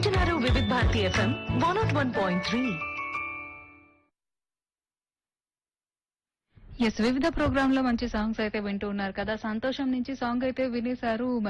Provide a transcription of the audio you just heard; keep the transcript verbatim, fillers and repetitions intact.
వింటున్నారు వివిధ Bharati FM one not one point three. Yes వివిధ ప్రోగ్రామ్ లో మంచి సాంగ్స్ అయితే వింటూ ఉన్నారు కదా. సంతోషం నుంచి సాంగ్ అయితే వినేశారు.